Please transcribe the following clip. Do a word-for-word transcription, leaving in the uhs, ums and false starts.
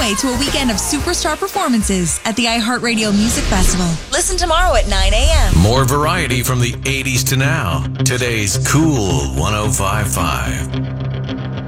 way to a weekend of superstar performances at the iHeartRadio Music Festival. Listen tomorrow at nine a.m. More variety from the eighties to now. Today's Cool one oh five point five.